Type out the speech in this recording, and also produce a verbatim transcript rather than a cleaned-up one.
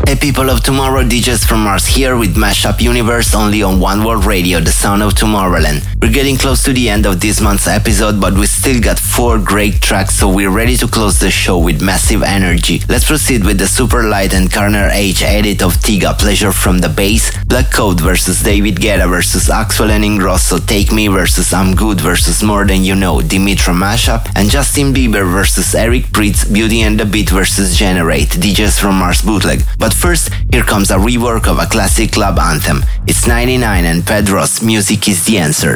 Hey people of tomorrow, D Js from Mars here with Mashup Universe only on One World Radio, the sound of Tomorrowland. We're getting close to the end of this month's episode, but we still got four great tracks, so we're ready to close the show with massive energy. Let's proceed with the Super Light and Corner H edit of Tiga, Pleasure from the Bass, Black Coat versus David Guetta versus Axwell and Ingrosso, Take Me versus I'm Good versus More Than You Know, Dimitra Mashup, and Justin Bieber versus Eric Prydz, Beauty and the Beat versus Generate, D Js from Mars bootleg. But first, here comes a rework of a classic club anthem. It's ninety-nine and Pedro's Music is the Answer.